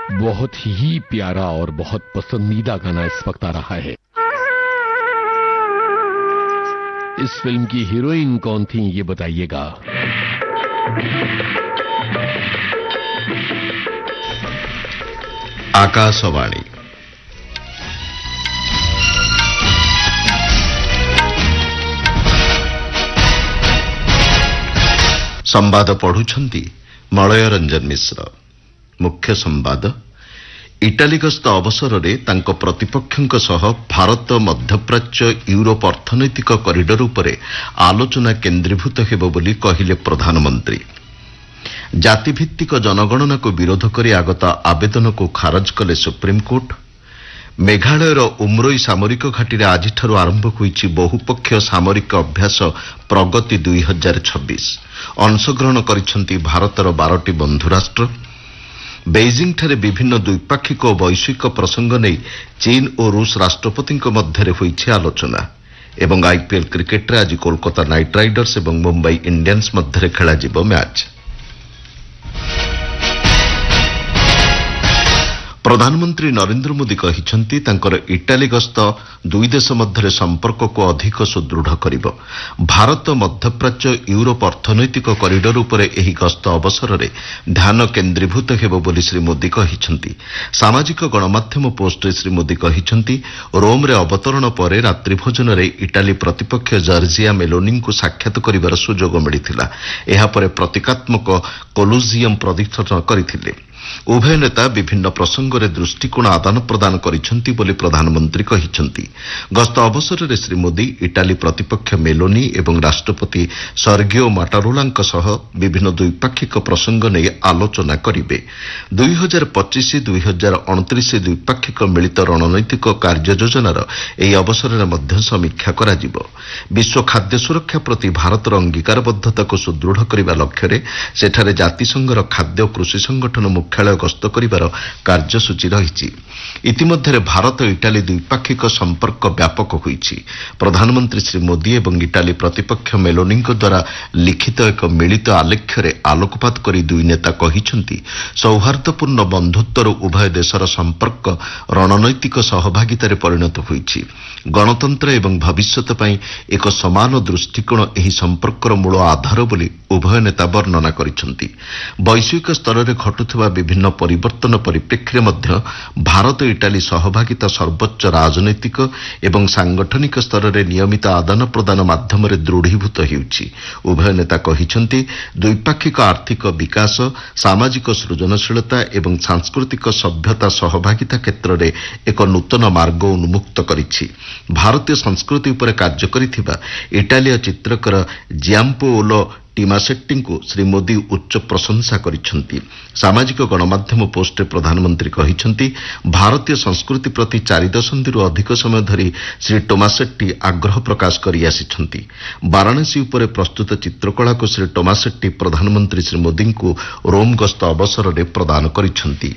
बहुत ही प्यारा और बहुत पसंदीदा गाना इस वक्त आ रहा है। इस फिल्म की हीरोइन कौन थी ये बताइएगा। आकाशवाणी संवाद पढ़ुछंती मलय रंजन मिश्र। मुख्य संवाद इटाली गस्त अवसर में प्रतिपक्षों सह भारत मध्यप्राच्य यूरोप अर्थनैतिक कॉरिडोर उपरे आलोचना केन्द्रीभूत हेबो बोली कहिले प्रधानमंत्री। जातिभित्तिक जनगणना को विरोध कर आगत आवेदन को खारज कले सुप्रीमकोर्ट। मेघालयर उमरोई सामरिक घाटी में आज आरंभ होईछि बहुपक्षीय सामरिक अभ्यास प्रगति 2026। अंशग्रहण करिसेंति भारतर 12टी बंधु राष्ट्र। बेजिंग ठारे विभिन्न द्विपाक्षिक और वैश्विक प्रसंग नहीं चीन और रूस राष्ट्रपति मध्य होईछि आलोचना। एवं आईपीएल क्रिकेट रे आज कोलकाता नाइट राइडर्स और मुंबई इंडियंस मध्य खेलाजिबो मैच। प्रधानमंत्री नरेंद्र मोदी कहिसंती तांकर इटाली गस्त दुई देश मध्य संपर्क को अधिक सुदृढ़ करिबो। भारत मध्यप्राच्य यूरोप अर्थनैतिक कॉरिडोर उपरे एही गस्त अवसर में ध्यान केन्द्रीभूत हेबो बोली श्री मोदी कहिसंती। सामाजिक गणमाध्यम पोस्ट श्री मोदी कहिसंती रोम रे अवतरण पर रात्रि भोजन रे इटाली प्रतिपक्ष जॉर्जिया मेलोनी को साक्षात करिवार सुजोग मिलिथिला। एहा परे प्रतीकात्मक कोलोजियम प्रदर्शन करथिले। उभय नेता विभिन्न प्रसंग में दृष्टिकोण आदान प्रदान करिसेंती बोली प्रधानमंत्री कहिसेंती। गस्त अवसर में श्री मोदी इटाली प्रतिपक्ष मेलोनी एवं राष्ट्रपति सर्गियो माटारोलांक सह विभिन्न द्विपाक्षिक प्रसंग नहीं आलोचना करिवे। 2025-2029 द्विपाक्षिक मिलित रणनैतिक कार्य योजनार ଏହି ଅବସରରେ ମଧ୍ୟ ସମୀକ୍ଷା କରାଯିବ। विश्व खाद्य सुरक्षा प्रति भारतर अंगीकारबद्धता को सुदृढ़ କରିବା ଲକ୍ଷ୍ୟରେ ସେଠାରେ ଜାତିସଂଘର ଖାଦ୍ୟ ଓ କୃଷି ସଂଗଠନ ମୁଖ୍ୟାଳୟ ଗସ୍ତ କରିବାର କାର୍ଯ୍ୟସୂଚୀ ରହିଛି। ଇତିମଧ୍ୟରେ ଭାରତ ଇଟାଲୀ ଦ୍ୱିପାକ୍ଷିକ ସମ୍ପର୍କ ବ୍ୟାପକ ହୋଇଛି। ପ୍ରଧାନମନ୍ତ୍ରୀ ଶ୍ରୀ ମୋଦି ଏବଂ ଇଟାଲୀ ପ୍ରତିପକ୍ଷ ମେଲୋନିଙ୍କ ଦ୍ୱାରା ଲିଖିତ ଏକ ମିଳିତ ଆଲେଖ୍ୟରେ ଆଲୋକପାତ କରି ଦୁଇ ନେତା କହିଛନ୍ତି ସୌହାର୍ଦ୍ଦ୍ୟପୂର୍ଣ୍ଣ ବନ୍ଧୁତ୍ୱର ଉଭୟ ଦେଶର ସମ୍ପର୍କ ରଣନୈତିକ ସହଭାଗିତାରେ ପରିଣତ ହୋଇଛି। ଗଣତନ୍ତ୍ର ଏବଂ ଭବିଷ୍ୟତ ପାଇଁ ଏକ ସମାନ ଦୃଷ୍ଟିକୋଣ ଏହି ସମ୍ପର୍କର ମୂଳ ଆଧାର ବୋଲି ଉଭୟ ନେତା ବର୍ଣ୍ଣନା କରିଛନ୍ତି। ବୈଶ୍ୱିକ ସ୍ତରରେ ଘଟୁଥିବା ବିଭିନ୍ନ ପରିବର୍ତ୍ତନ ପରିପ୍ରେକ୍ଷୀରେ ମଧ୍ୟ ଭାରତ ଇଟାଲୀ ସହଭାଗିତା ସର୍ବୋଚ୍ଚ ରାଜନୈତିକ ଏବଂ ସାଂଗଠନିକ ସ୍ତରରେ ନିୟମିତ ଆଦାନ ପ୍ରଦାନ ମାଧ୍ୟମରେ ଦୃଢ଼ୀଭୂତ ହେଉଛି। ଉଭୟ ନେତା କହିଛନ୍ତି ଦ୍ୱିପାକ୍ଷିକ ଆର୍ଥିକ ବିକାଶ ସାମାଜିକ ସୃଜନଶୀଳତା ଏବଂ ସାଂସ୍କୃତିକ ସଭ୍ୟତା ସହଭାଗିତା କ୍ଷେତ୍ରରେ ଏକ ନୂତନ ମାର୍ଗ ଉନ୍ମୁକ୍ତ କରିଛି। ଭାରତୀୟ ସଂସ୍କୃତି ଉପରେ କାର୍ଯ୍ୟ କରିଥିବା ଇଟାଲୀୟ ଚିତ୍ରକର ଜିଆମ୍ପୋଲୋ ଟିମାସେଟ୍ଟିଙ୍କୁ ଶ୍ରୀ ମୋଦି ଉଚ୍ଚ ପ୍ରଶଂସା କରିଛନ୍ତି। ସାମାଜିକ ଗଣମାଧ୍ୟମ ପୋଷ୍ଟରେ ପ୍ରଧାନମନ୍ତ୍ରୀ କହିଛନ୍ତି ଭାରତୀୟ ସଂସ୍କୃତି ପ୍ରତି 4 ଦଶନ୍ଧିରୁ ଅଧିକ ସମୟ ଧରି ଶ୍ରୀ ଟୋମାସେଟ୍ଟି ଆଗ୍ରହ ପ୍ରକାଶ କରିଆସିଛନ୍ତି। ବାରାଣସୀ ଉପରେ ପ୍ରସ୍ତୁତ ଚିତ୍ରକଳାକୁ ଶ୍ରୀ ଟୋମାସେଟ୍ଟି ପ୍ରଧାନମନ୍ତ୍ରୀ ଶ୍ରୀ ମୋଦିଙ୍କୁ ରୋମ୍ ଗସ୍ତ ଅବସରରେ ପ୍ରଦାନ କରିଛନ୍ତି।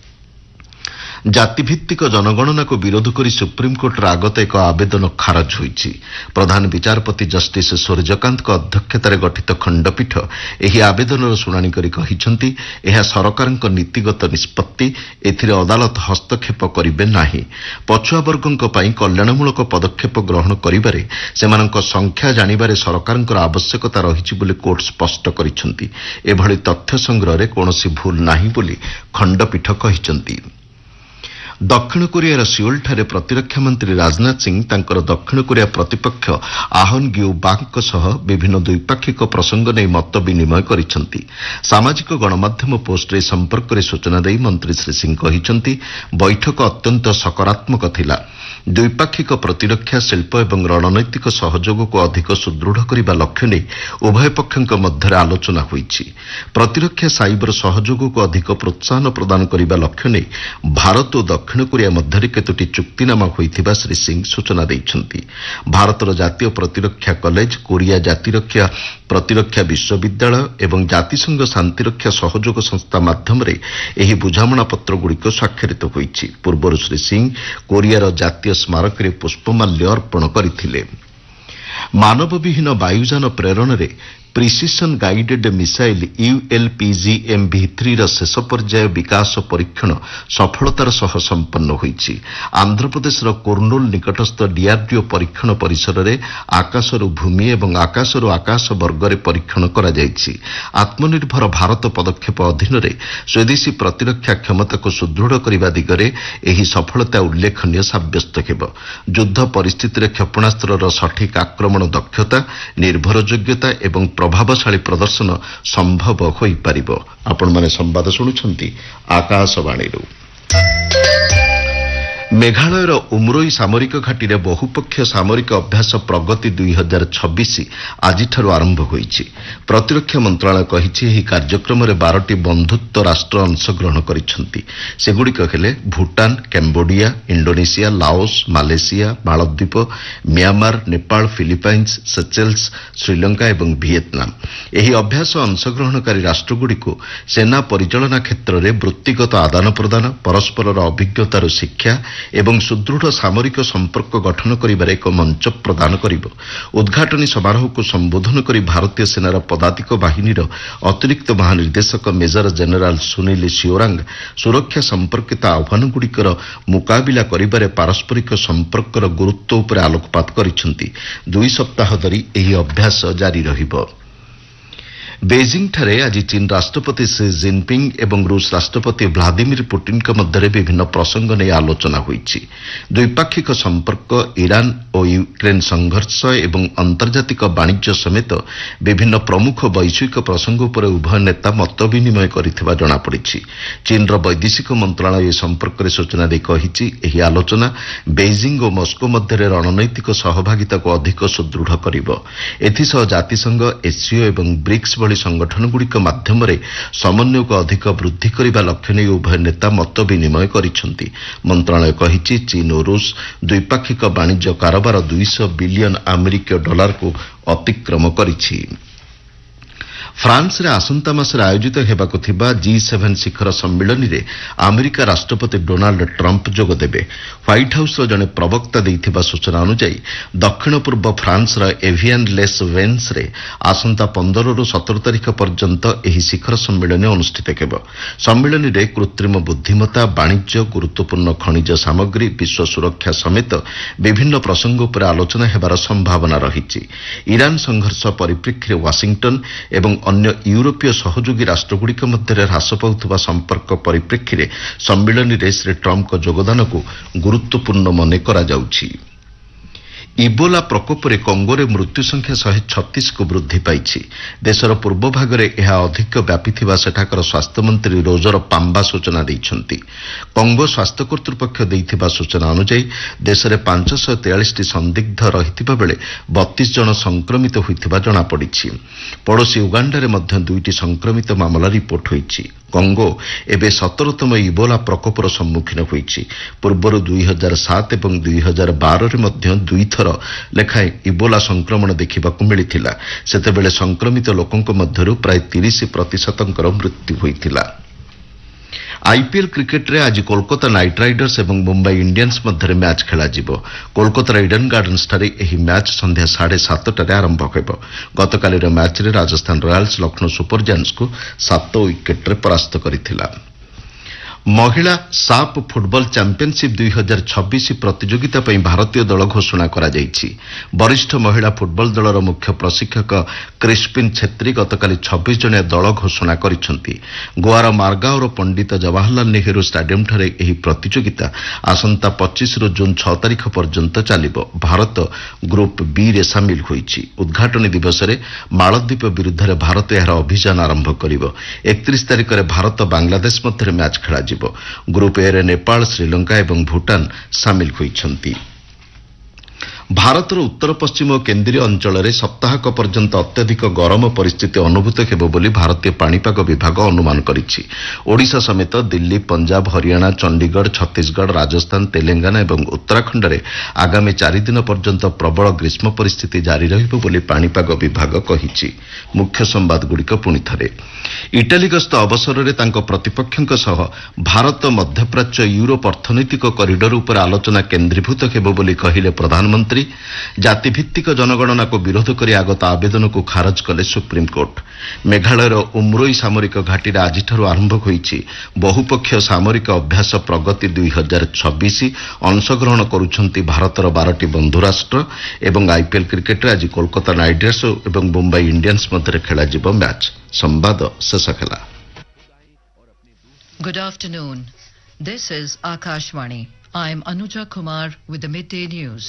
ଜାତିଭିତ୍ତିକ ଜନଗଣନାକୁ ବିରୋଧ କରି ସୁପ୍ରିମକୋର୍ଟର ଆଗତ ଏକ ଆବେଦନ ଖାରଜ ହୋଇଛି। ପ୍ରଧାନ ବିଚାରପତି ଜଷ୍ଟିସ୍ ସୂର୍ଯ୍ୟକାନ୍ତଙ୍କ ଅଧ୍ୟକ୍ଷତାରେ ଗଠିତ ଖଣ୍ଡପୀଠ ଏହି ଆବେଦନର ଶୁଣାଣି କରି କହିଛନ୍ତି ଏହା ସରକାରଙ୍କ ନୀତିଗତ ନିଷ୍ପତ୍ତି। ଏଥିରେ ଅଦାଲତ ହସ୍ତକ୍ଷେପ କରିବେ ନାହିଁ। ପଛୁଆବର୍ଗଙ୍କ ପାଇଁ କଲ୍ୟାଣମୂଳକ ପଦକ୍ଷେପ ଗ୍ରହଣ କରିବାରେ ସେମାନଙ୍କ ସଂଖ୍ୟା ଜାଣିବାରେ ସରକାରଙ୍କର ଆବଶ୍ୟକତା ରହିଛି ବୋଲି କୋର୍ଟ ସ୍ପଷ୍ଟ କରିଛନ୍ତି। ଏଭଳି ତଥ୍ୟ ସଂଗ୍ରହରେ କୌଣସି ଭୁଲ ନାହିଁ ବୋଲି ଖଣ୍ଡପୀଠ କହିଛନ୍ତି। ଦକ୍ଷିଣ କୋରିଆର ସିଓଲଠାରେ ପ୍ରତିରକ୍ଷା ମନ୍ତ୍ରୀ ରାଜନାଥ ସିଂ ତାଙ୍କର ଦକ୍ଷିଣ କୋରିଆ ପ୍ରତିପକ୍ଷ ଆହନ ଗ୍ୟୁ ବାଙ୍କ ସହ ବିଭିନ୍ନ ଦ୍ୱିପାକ୍ଷିକ ପ୍ରସଙ୍ଗ ନେଇ ମତ ବିନିମୟ କରିଛନ୍ତି। ସାମାଜିକ ଗଣମାଧ୍ୟମ ପୋଷ୍ଟରେ ଏ ସମ୍ପର୍କରେ ସୂଚନା ଦେଇ ମନ୍ତ୍ରୀ ଶ୍ରୀ ସିଂ କହିଛନ୍ତି ବୈଠକ ଅତ୍ୟନ୍ତ ସକାରାତ୍ମକ ଥିଲା। ଦ୍ୱିପାକ୍ଷିକ ପ୍ରତିରକ୍ଷା ଶିଳ୍ପ ଏବଂ ରଣନୈତିକ ସହଯୋଗକୁ ଅଧିକ ସୁଦୃଢ଼ କରିବା ଲକ୍ଷ୍ୟ ନେଇ ଉଭୟ ପକ୍ଷଙ୍କ ମଧ୍ୟରେ ଆଲୋଚନା ହୋଇଛି। ପ୍ରତିରକ୍ଷା ସାଇବର ସହଯୋଗକୁ ଅଧିକ ପ୍ରୋତ୍ସାହନ ପ୍ରଦାନ କରିବା ଲକ୍ଷ୍ୟ ନେଇ ଭାରତ ଓ ଦକ୍ଷିଣ କୋରିଆ ମଧ୍ୟରେ କେତୋଟି ଚୁକ୍ତିନାମା ହୋଇଥିବା ଶ୍ରୀ ସିଂ ସୂଚନା ଦେଇଛନ୍ତି। ଭାରତର ଜାତୀୟ ପ୍ରତିରକ୍ଷା କଲେଜ, କୋରିଆ ଜାତିରକ୍ଷା ପ୍ରତିରକ୍ଷା ବିଶ୍ୱବିଦ୍ୟାଳୟ ଏବଂ ଜାତିସଂଘ ଶାନ୍ତିରକ୍ଷା ସହଯୋଗ ସଂସ୍ଥା ମାଧ୍ୟମରେ ଏହି ବୁଝାମଣାପତ୍ରଗୁଡ଼ିକ ସ୍ୱାକ୍ଷରିତ ହୋଇଛି। ପୂର୍ବରୁ ଶ୍ରୀ ସିଂ କୋରିଆର ଜାତୀୟ ସ୍ମାରକୀରେ ପୁଷ୍ପମାଲ୍ୟ ଅର୍ପଣ କରିଥିଲେ। ମାନବବିହୀନ ବାୟୁଯାନ ପ୍ରେରଣରେ ପ୍ରିସିସନ୍ ଗାଇଡେଡ୍ ମିସାଇଲ୍ ULPGM-V3ର ଶେଷ ପର୍ଯ୍ୟାୟ ବିକାଶ ପରୀକ୍ଷଣ ସଫଳତାର ସହ ସମ୍ପନ୍ନ ହୋଇଛି। ଆନ୍ଧ୍ରପ୍ରଦେଶର କୁର୍ନୁଲ ନିକଟସ୍ଥ DRDO ପରୀକ୍ଷଣ ପରିସରରେ ଆକାଶରୁ ଭୂମି ଏବଂ ଆକାଶରୁ ଆକାଶ ବର୍ଗରେ ପରୀକ୍ଷଣ କରାଯାଇଛି। ଆତ୍ମନିର୍ଭର ଭାରତ ପଦକ୍ଷେପ ଅଧୀନରେ ସ୍ୱଦେଶୀ ପ୍ରତିରକ୍ଷା କ୍ଷମତାକୁ ସୁଦୃଢ଼ କରିବା ଦିଗରେ ଏହି ସଫଳତା ଉଲ୍ଲେଖନୀୟ ସାବ୍ୟସ୍ତ ହେବ। ଯୁଦ୍ଧ ପରିସ୍ଥିତିରେ କ୍ଷେପଣାସ୍ତ୍ରର ସଠିକ୍ ଆକ୍ରମଣ ଦକ୍ଷତା, ନିର୍ଭରଯୋଗ୍ୟତା ଏବଂ ପ୍ରଭାବଶାଳୀ ପ୍ରଦର୍ଶନ ସମ୍ଭବ ହୋଇପାରିବ। ଆପଣମାନେ ସମ୍ବାଦ ଶୁଣୁଛନ୍ତି ଆକାଶବାଣୀରୁ। ମେଘାଳୟର ଉମରୋଇ ସାମରିକ ଘାଟିରେ ବହୁପକ୍ଷୀୟ ସାମରିକ ଅଭ୍ୟାସ ପ୍ରଗତି 2026 ଆଜିଠାରୁ ଆରମ୍ଭ ହୋଇଛି। ପ୍ରତିରକ୍ଷା ମନ୍ତ୍ରଣାଳୟ କହିଛି ଏହି କାର୍ଯ୍ୟକ୍ରମରେ 12ଟି ବନ୍ଧୁତ୍ୱ ରାଷ୍ଟ୍ର ଅଂଶଗ୍ରହଣ କରିଛନ୍ତି। ସେଗୁଡ଼ିକ ହେଲେ Bhutan, Cambodia, Indonesia, Laos, Malaysia, ମାଳଦ୍ୱୀପ, ମିଆଁମାର, ନେପାଳ, ଫିଲିପାଇନ୍ସ, ସେଚେଲ୍ସ, ଶ୍ରୀଲଙ୍କା ଏବଂ ଭିଏତନାମ। ଏହି ଅଭ୍ୟାସ ଅଂଶଗ୍ରହଣକାରୀ ରାଷ୍ଟ୍ରଗୁଡ଼ିକୁ ସେନା ପରିଚାଳନା କ୍ଷେତ୍ରରେ ବୃତ୍ତିଗତ ଆଦାନ ପ୍ରଦାନ, ପରସ୍ପରର ଅଭିଜ୍ଞତାରୁ ଶିକ୍ଷା ଏବଂ ସୁଦୃଢ଼ ସାମରିକ ସମ୍ପର୍କ ଗଠନ କରିବାରେ ଏକ ମଞ୍ଚ ପ୍ରଦାନ କରିବ। ଉଦ୍ଘାଟନୀ ସମାରୋହକୁ ସମ୍ବୋଧନ କରି ଭାରତୀୟ ସେନାର ପଦାତିକ ବାହିନୀର ଅତିରିକ୍ତ ମହାନିର୍ଦ୍ଦେଶକ ମେଜର ଜେନେରାଲ ସୁନୀଲ ଶିଓରାଙ୍ଗ ସୁରକ୍ଷା ସମ୍ପର୍କିତ ଆହ୍ୱାନଗୁଡ଼ିକର ମୁକାବିଲା କରିବାରେ ପାରସ୍ପରିକ ସମ୍ପର୍କର ଗୁରୁତ୍ୱ ଉପରେ ଆଲୋକପାତ କରିଛନ୍ତି। 2 ସପ୍ତାହ ଧରି ଏହି ଅଭ୍ୟାସ ଜାରି ରହିବ। ବେଜିଂଠାରେ ଆଜି ଚୀନ ରାଷ୍ଟ୍ରପତି ସି ଜିନପିଙ୍ଗ ଏବଂ ରୁଷ ରାଷ୍ଟ୍ରପତି ଭ୍ଲାଦିମିର ପୁଟିନଙ୍କ ମଧ୍ୟରେ ବିଭିନ୍ନ ପ୍ରସଙ୍ଗ ନେଇ ଆଲୋଚନା ହୋଇଛି। ଦ୍ୱିପାକ୍ଷିକ ସମ୍ପର୍କ, ଇରାନ ଓ ୟୁକ୍ରେନ ସଂଘର୍ଷ ଏବଂ ଆନ୍ତର୍ଜାତିକ ବାଣିଜ୍ୟ ସମେତ ବିଭିନ୍ନ ପ୍ରମୁଖ ବୈଶ୍ୱିକ ପ୍ରସଙ୍ଗ ଉପରେ ଉଭୟ ନେତା ମତ ବିନିମୟ କରିଥିବା ଜଣାପଡ଼ିଛି। ଚୀନର ବୈଦେଶିକ ମନ୍ତ୍ରଣାଳୟ ଏ ସମ୍ପର୍କରେ ସୂଚନା ଦେଇ କହିଛି, ଏହି ଆଲୋଚନା ବେଜିଂ ଓ ମସ୍କୋ ମଧ୍ୟରେ ରଣନୈତିକ ସହଭାଗିତାକୁ ଅଧିକ ସୁଦୃଢ଼ କରିବ। ଏଥିସହ ଜାତିସଂଘ, ଏସ୍ସିଓ ଏବଂ ବ୍ରିକ୍ସ ଭଳି ସଂଗଠନଗୁଡ଼ିକ ମାଧ୍ୟମରେ ସମନ୍ୱୟକୁ ଅଧିକ ବୃଦ୍ଧି କରିବା ଲକ୍ଷ୍ୟ ନେଇ ଉଭୟ ନେତା ମତ ବିନିମୟ କରିଛନ୍ତି। ମନ୍ତ୍ରଣାଳୟ କହିଛି, ଚୀନ ଓ ରୁଷ ଦ୍ୱିପାକ୍ଷିକ ବାଣିଜ୍ୟ କାରବାର 200 ବିଲିୟନ ଆମେରିକୀୟ ଡଲାରକୁ ଅତିକ୍ରମ କରିଛି। ଫ୍ରାନ୍ସରେ ଆସନ୍ତା ମାସରେ ଆୟୋଜିତ ହେବାକୁ ଥିବା G7 ଶିଖର ସମ୍ମିଳନୀରେ ଆମେରିକା ରାଷ୍ଟ୍ରପତି ଡୋନାଲ୍ଡ ଟ୍ରମ୍ପ ଯୋଗଦେବେ। ହ୍ୱାଇଟ୍ ହାଉସ୍ର ଜଣେ ପ୍ରବକ୍ତା ଦେଇଥିବା ସୂଚନା ଅନୁଯାୟୀ ଦକ୍ଷିଣ ପୂର୍ବ ଫ୍ରାନ୍ସର ଏଭିଆନ୍ ଲେସ୍ ଭେନ୍ସରେ ଆସନ୍ତା 15ରୁ 17 ତାରିଖ ପର୍ଯ୍ୟନ୍ତ ଏହି ଶିଖର ସମ୍ମିଳନୀ ଅନୁଷ୍ଠିତ ହେବ। ସମ୍ମିଳନୀରେ କୃତ୍ରିମ ବୁଦ୍ଧିମତ୍ତା, ବାଣିଜ୍ୟ, ଗୁରୁତ୍ୱପୂର୍ଣ୍ଣ ଖଣିଜ ସାମଗ୍ରୀ, ବିଶ୍ୱ ସୁରକ୍ଷା ସମେତ ବିଭିନ୍ନ ପ୍ରସଙ୍ଗ ଉପରେ ଆଲୋଚନା ହେବାର ସମ୍ଭାବନା ରହିଛି। ଇରାନ ସଂଘର୍ଷ ପରିପ୍ରେକ୍ଷୀରେ ୱାଶିଂଟନ ଏବଂ ଅନ୍ୟ ୟୁରୋପୀୟ ସହଯୋଗୀ ରାଷ୍ଟ୍ରଗୁଡ଼ିକ ମଧ୍ୟରେ ହ୍ରାସ ପାଉଥିବା ସମ୍ପର୍କ ପରିପ୍ରେକ୍ଷୀରେ ସମ୍ମିଳନୀରେ ଶ୍ରୀ ଟ୍ରମ୍ପଙ୍କ ଯୋଗଦାନକୁ ଗୁରୁତ୍ୱପୂର୍ଣ୍ଣ ମନେ କରାଯାଉଛି। ଇବୋଲା ପ୍ରକୋପରେ କଙ୍ଗୋରେ ମୃତ୍ୟୁ ସଂଖ୍ୟା 136କୁ ବୃଦ୍ଧି ପାଇଛି। ଦେଶର ପୂର୍ବ ଭାଗରେ ଏହା ଅଧିକ ବ୍ୟାପିଥିବା ସେଠାକାର ସ୍ୱାସ୍ଥ୍ୟମନ୍ତ୍ରୀ ରୋଜର ପାମ୍ବା ସୂଚନା ଦେଇଛନ୍ତି। କଙ୍ଗୋ ସ୍ୱାସ୍ଥ୍ୟ କର୍ତ୍ତୃପକ୍ଷ ଦେଇଥିବା ସୂଚନା ଅନୁଯାୟୀ ଦେଶରେ 543ଟି ସନ୍ଦିଗ୍ଧ ରହିଥିବା ବେଳେ 32 ଜଣ ସଂକ୍ରମିତ ହୋଇଥିବା ଜଣାପଡ଼ିଛି। ପଡ଼ୋଶୀ ଉଗାଣ୍ଡାରେ ମଧ୍ୟ 2ଟି ସଂକ୍ରମିତ ମାମଲା ରିପୋର୍ଟ ହୋଇଛି। କଙ୍ଗୋ ଏବେ 17ତମ ଇବୋଲା ପ୍ରକୋପର ସମ୍ମୁଖୀନ ହୋଇଛି। ପୂର୍ବରୁ 2007 ଏବଂ 2012ରେ ମଧ୍ୟ 2 ଥର ଲେଖାଏଁ ଇବୋଲା ସଂକ୍ରମଣ ଦେଖିବାକୁ ମିଳିଥିଲା। ସେତେବେଳେ ସଂକ୍ରମିତ ଲୋକଙ୍କ ମଧ୍ୟରୁ ପ୍ରାୟ 30% ମୃତ୍ୟୁ ହୋଇଥିଲା। ଆଇପିଏଲ୍ କ୍ରିକେଟରେ ଆଜି କୋଲକାତା ନାଇଟ୍ ରାଇଡର୍ସ ଏବଂ ମୁମ୍ବାଇ ଇଣ୍ଡିଆନ୍ସ ମଧ୍ୟରେ ମ୍ୟାଚ୍ ଖେଳାଯିବ। କୋଲକାତାର ଇଡେନ୍ ଗାର୍ଡେନ୍ସଠାରେ ଏହି ମ୍ୟାଚ୍ ସନ୍ଧ୍ୟା 7:30ଟାରେ ଆରମ୍ଭ ହେବ। ଗତକାଲିର ମ୍ୟାଚ୍ରେ ରାଜସ୍ଥାନ ରୟାଲ୍ସ ଲକ୍ଷ୍ନୌ ସୁପର ଜାୟାଣ୍ଟସକୁ 7 ୱିକେଟ୍ରେ ପରାସ୍ତ କରିଥିଲା। ମହିଳା ସାଫ୍ ଫୁଟବଲ ଚାମ୍ପିୟନସିପ୍ 2026 ପ୍ରତିଯୋଗିତା ପାଇଁ ଭାରତୀୟ ଦଳ ଘୋଷଣା କରାଯାଇଛି। ବରିଷ୍ଠ ମହିଳା ଫୁଟବଲ ଦଳର ମୁଖ୍ୟ ପ୍ରଶିକ୍ଷକ କ୍ରିସ୍ପିନ୍ ଛେତ୍ରୀ ଗତକାଲି 26 ଜଣିଆ ଦଳ ଘୋଷଣା କରିଛନ୍ତି। ଗୋଆର ମାର୍ଗାଓର ପଣ୍ଡିତ ଜବାହରଲାଲ ନେହେରୁ ଷ୍ଟାଡିୟମଠାରେ ଏହି ପ୍ରତିଯୋଗିତା ଆସନ୍ତା 25ରୁ ଜୁନ୍ 6 ତାରିଖ ପର୍ଯ୍ୟନ୍ତ ଚାଲିବ। ଭାରତ ଗ୍ରୁପ୍ ବିରେ ସାମିଲ ହୋଇଛି। ଉଦ୍ଘାଟନୀ ଦିବସରେ ମାଳଦ୍ୱୀପ ବିରୁଦ୍ଧରେ ଭାରତ ଏହାର ଅଭିଯାନ ଆରମ୍ଭ କରିବ। 31 ତାରିଖରେ ଭାରତ ବାଂଲାଦେଶ ମଧ୍ୟରେ ମ୍ୟାଚ୍ ଖେଳାଯିବ। ଗ୍ରୁପ୍ ଏରେ ନେପାଳ, ଶ୍ରୀଲଙ୍କା ଏବଂ ଭୁଟାନ ସାମିଲ ହୋଇଛନ୍ତି। ଭାରତର ଉତ୍ତର ପଶ୍ଚିମ ଓ କେନ୍ଦ୍ରୀୟ ଅଞ୍ଚଳରେ ସପ୍ତାହକ ପର୍ଯ୍ୟନ୍ତ ଅତ୍ୟଧିକ ଗରମ ପରିସ୍ଥିତି ଅନୁଭୂତ ହେବ ବୋଲି ଭାରତୀୟ ପାଣିପାଗ ବିଭାଗ ଅନୁମାନ କରିଛି। ଓଡ଼ିଶା ସମେତ ଦିଲ୍ଲୀ, ପଞ୍ଜାବ, ହରିୟାଣା, ଚଣ୍ଡିଗଡ଼, ଛତିଶଗଡ଼, ରାଜସ୍ଥାନ, ତେଲେଙ୍ଗାନା ଏବଂ ଉତ୍ତରାଖଣ୍ଡରେ ଆଗାମୀ 4 ଦିନ ପର୍ଯ୍ୟନ୍ତ ପ୍ରବଳ ଗ୍ରୀଷ୍ମ ପରିସ୍ଥିତି ଜାରି ରହିବ ବୋଲି ପାଣିପାଗ ବିଭାଗ କହିଛି। ମୁଖ୍ୟ ସମ୍ବାଦଗୁଡ଼ିକ ପୁଣିଥରେ। ଇଟାଲୀ ଗସ୍ତ ଅବସରରେ ତାଙ୍କ ପ୍ରତିପକ୍ଷଙ୍କ ସହ ଭାରତ ମଧ୍ୟପ୍ରାଚ୍ୟ ୟୁରୋପ ଅର୍ଥନୈତିକ କରିଡର ଉପରେ ଆଲୋଚନା କେନ୍ଦ୍ରୀଭୂତ ହେବ ବୋଲି କହିଲେ ପ୍ରଧାନମନ୍ତ୍ରୀ। ବୋଲି ଜାତିଭିତ୍ତିକ ଜନଗଣନାକୁ ବିରୋଧ କରି ଆଗତ ଆବେଦନକୁ ଖାରଜ କଲେ ସୁପ୍ରିମକୋର୍ଟ। ମେଘାଳୟର ଉମ୍ରୋଇ ସାମରିକ ଘାଟିରେ ଆଜିଠାରୁ ଆରମ୍ଭ ହୋଇଛି ବହୁପକ୍ଷୀୟ ସାମରିକ ଅଭ୍ୟାସ ପ୍ରଗତି 2026। ଅଂଶଗ୍ରହଣ କରୁଛନ୍ତି ଭାରତର 12ଟି ବନ୍ଧୁ ରାଷ୍ଟ୍ର ଏବଂ ଆଇପିଏଲ୍ କ୍ରିକେଟରେ ଆଜି କୋଲକାତା ନାଇଟ୍ ରାଇଡର୍ସ ଏବଂ ମୁମ୍ବାଇ ଇଣ୍ଡିଆନ୍ସ ମଧ୍ୟରେ ଖେଳାଯିବ ମ୍ୟାଚ୍। ସମ୍ବାଦ ଶେଷ ହେଲା। Good afternoon. This is Akashvani. I am Anuja Kumar with the midday news.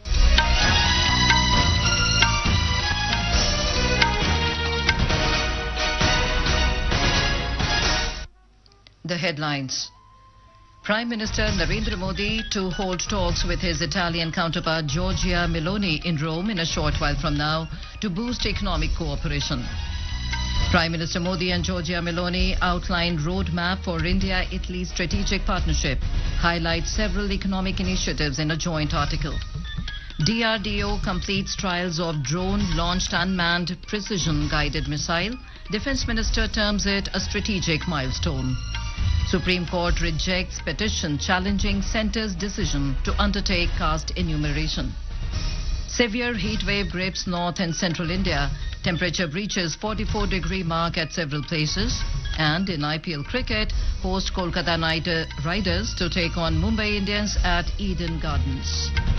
The headlines. Prime Minister Narendra Modi to hold talks with his Italian counterpart Giorgia Meloni in Rome in a short while from now to boost economic cooperation. Prime Minister Modi and Giorgia Meloni outlined roadmap for India-Italy strategic partnership, highlight several economic initiatives in a joint article. DRDO completes trials of drone-launched unmanned precision-guided missile. Defense Minister terms it a strategic milestone. Supreme Court rejects petition challenging centre's decision to undertake caste enumeration. Severe heat wave grips north and central India. Temperature breaches 44-degree mark at several places. And in IPL cricket, host Kolkata Knight Riders to take on Mumbai Indians at Eden Gardens.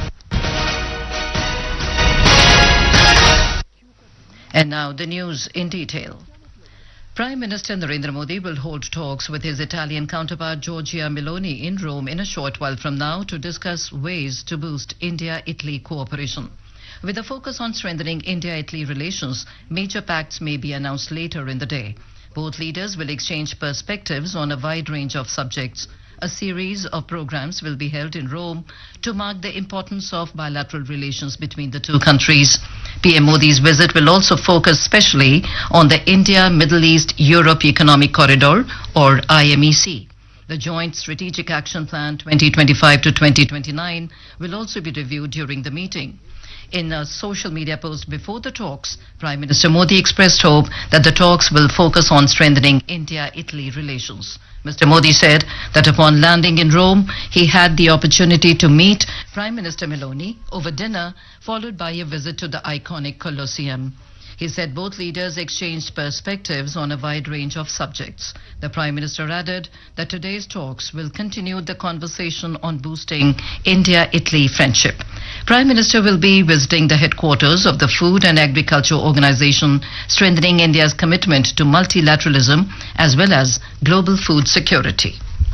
And now the news in detail. Prime Minister Narendra Modi will hold talks with his Italian counterpart Giorgia Meloni in Rome in a short while from now to discuss ways to boost India-Italy cooperation. With a focus on strengthening India-Italy relations, major pacts may be announced later in the day. Both leaders will exchange perspectives on a wide range of subjects. A series of programs will be held in Rome to mark the importance of bilateral relations between the two countries. PM Modi's visit will also focus specially on the India-Middle East-Europe Economic Corridor, or IMEC. The Joint Strategic Action Plan 2025 to 2029 will also be reviewed during the meeting. In a social media post before the talks, Prime Minister Modi expressed hope that the talks will focus on strengthening India-Italy relations. Mr. Modi said that upon landing in Rome, he had the opportunity to meet Prime Minister Meloni over dinner, followed by a visit to the iconic Colosseum. He said both leaders exchanged perspectives on a wide range of subjects. The Prime Minister added that today's talks will continue the conversation on boosting India-Italy friendship. Prime Minister will be visiting the headquarters of the Food and Agriculture Organization, strengthening India's commitment to multilateralism as well as global food security.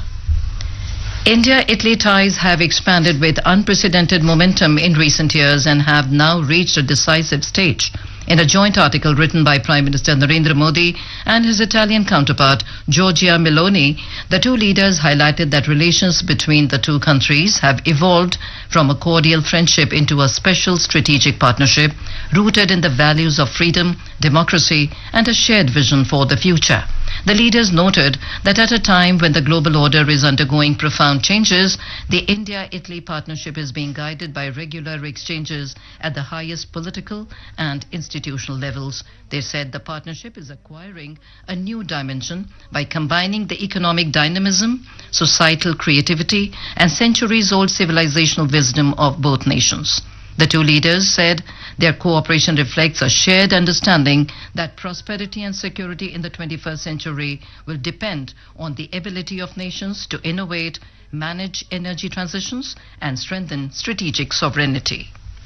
India-Italy ties have expanded with unprecedented momentum in recent years and have now reached a decisive stage. In a joint article written by Prime Minister Narendra Modi and his Italian counterpart Giorgia Meloni, the two leaders highlighted that relations between the two countries have evolved from a cordial friendship into a special strategic partnership rooted in the values of freedom, democracy, and a shared vision for the future. The leaders noted that at a time when the global order is undergoing profound changes, the India-Italy partnership is being guided by regular exchanges at the highest political and institutional levels. They said the partnership is acquiring a new dimension by combining the economic dynamism, societal creativity, and centuries-old civilizational wisdom of both nations. The two leaders said their cooperation reflects a shared understanding that prosperity and security in the 21st century will depend on the ability of nations to innovate, manage energy transitions, and strengthen strategic sovereignty.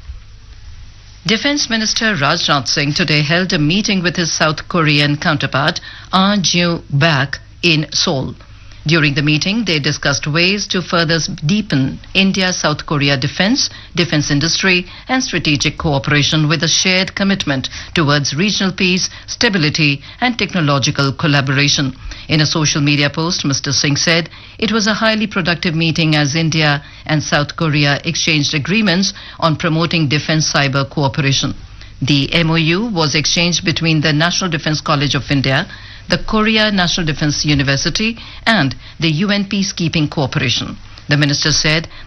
Defense Minister Rajnath Singh today held a meeting with his South Korean counterpart Ah Joo-bak in Seoul. During the meeting, they discussed ways to further deepen India-South Korea defense industry and strategic cooperation with a shared commitment towards regional peace, stability and technological collaboration. In a social media post, Mr. Singh said it was a highly productive meeting as India and South Korea exchanged agreements on promoting defense cyber cooperation. The MOU was exchanged between the National Defense College of India, the Korea National Defense University and the UN Peacekeeping Cooperation. The minister said